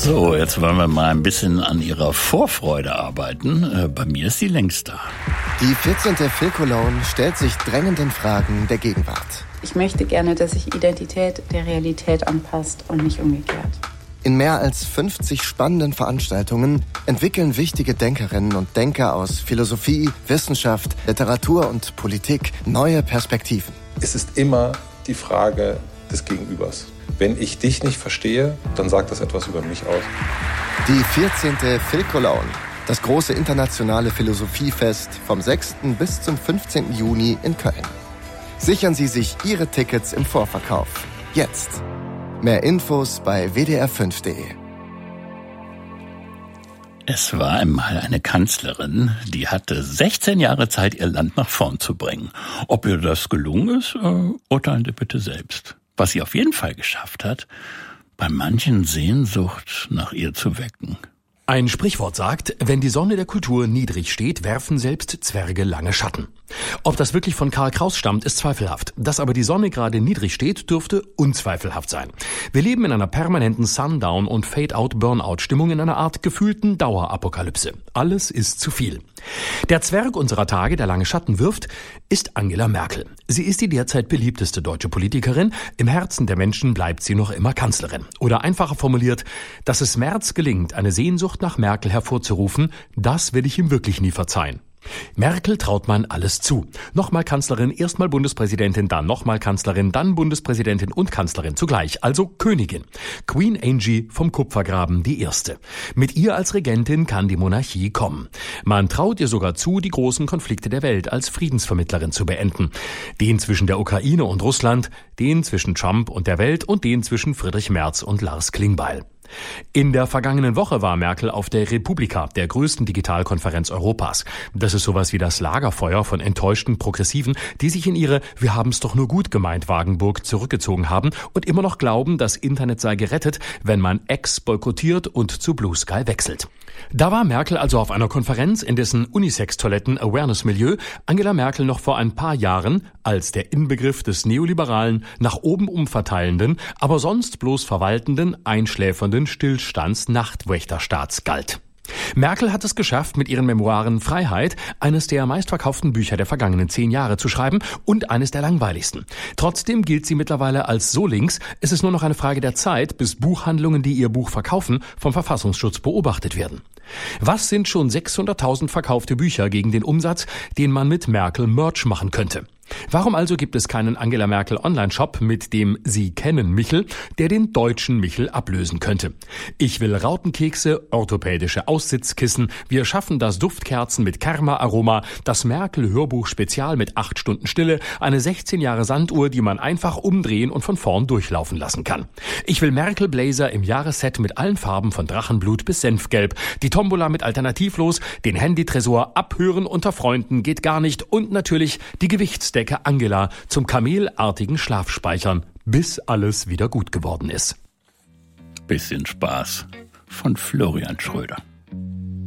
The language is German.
So, jetzt wollen wir mal ein bisschen an Ihrer Vorfreude arbeiten. Bei mir ist sie längst da. Die 14. Phil Cologne stellt sich drängenden Fragen der Gegenwart. Ich möchte gerne, dass sich Identität der Realität anpasst und nicht umgekehrt. In mehr als 50 spannenden Veranstaltungen entwickeln wichtige Denkerinnen und Denker aus Philosophie, Wissenschaft, Literatur und Politik neue Perspektiven. Es ist immer die Frage des Gegenübers. Wenn ich dich nicht verstehe, dann sagt das etwas über mich aus. Die 14. Phil Cologne, das große internationale Philosophiefest vom 6. bis zum 15. Juni in Köln. Sichern Sie sich Ihre Tickets im Vorverkauf. Jetzt. Mehr Infos bei wdr5.de. Es war einmal eine Kanzlerin, die hatte 16 Jahre Zeit, ihr Land nach vorn zu bringen. Ob ihr das gelungen ist, urteilen Sie bitte selbst. Was sie auf jeden Fall geschafft hat, bei manchen Sehnsucht nach ihr zu wecken. Ein Sprichwort sagt, wenn die Sonne der Kultur niedrig steht, werfen selbst Zwerge lange Schatten. Ob das wirklich von Karl Kraus stammt, ist zweifelhaft. Dass aber die Sonne gerade niedrig steht, dürfte unzweifelhaft sein. Wir leben in einer permanenten Sundown- und Fade-out-Burnout-Stimmung, in einer Art gefühlten Dauerapokalypse. Alles ist zu viel. Der Zwerg unserer Tage, der lange Schatten wirft, ist Angela Merkel. Sie ist die derzeit beliebteste deutsche Politikerin. Im Herzen der Menschen bleibt sie noch immer Kanzlerin. Oder einfacher formuliert, dass es Merz gelingt, eine Sehnsucht nach Merkel hervorzurufen, das will ich ihm wirklich nie verzeihen. Merkel traut man alles zu. Nochmal Kanzlerin, erstmal Bundespräsidentin, dann nochmal Kanzlerin, dann Bundespräsidentin und Kanzlerin zugleich, also Königin. Queen Angie vom Kupfergraben die Erste. Mit ihr als Regentin kann die Monarchie kommen. Man traut ihr sogar zu, die großen Konflikte der Welt als Friedensvermittlerin zu beenden. Den zwischen der Ukraine und Russland, den zwischen Trump und der Welt und den zwischen Friedrich Merz und Lars Klingbeil. In der vergangenen Woche war Merkel auf der Republika, der größten Digitalkonferenz Europas. Das ist sowas wie das Lagerfeuer von enttäuschten Progressiven, die sich in ihre "Wir haben's doch nur gut gemeint" Wagenburg zurückgezogen haben und immer noch glauben, das Internet sei gerettet, wenn man X boykottiert und zu Blue Sky wechselt. Da war Merkel also auf einer Konferenz, in dessen Unisex-Toiletten-Awareness-Milieu Angela Merkel noch vor ein paar Jahren als der Inbegriff des neoliberalen, nach oben umverteilenden, aber sonst bloß verwaltenden, einschläfernden Stillstands-Nachtwächterstaats galt. Merkel hat es geschafft, mit ihren Memoiren Freiheit eines der meistverkauften Bücher der vergangenen 10 Jahre zu schreiben und eines der langweiligsten. Trotzdem gilt sie mittlerweile als so links, es ist nur noch eine Frage der Zeit, bis Buchhandlungen, die ihr Buch verkaufen, vom Verfassungsschutz beobachtet werden. Was sind schon 600.000 verkaufte Bücher gegen den Umsatz, den man mit Merkel Merch machen könnte? Warum also gibt es keinen Angela Merkel Online-Shop mit dem Sie kennen Michel, der den deutschen Michel ablösen könnte? Ich will Rautenkekse, orthopädische Aussitzkissen, wir schaffen das Duftkerzen mit Kerma-Aroma, das Merkel-Hörbuch-Spezial mit 8 Stunden Stille, eine 16 Jahre Sanduhr, die man einfach umdrehen und von vorn durchlaufen lassen kann. Ich will Merkel-Blazer im Jahresset mit allen Farben von Drachenblut bis Senfgelb, die Tombola mit Alternativlos, den Handytresor abhören unter Freunden geht gar nicht und natürlich die Gewichtsdecke Angela zum kamelartigen Schlafspeichern, bis alles wieder gut geworden ist. Bisschen Spaß von Florian Schröder.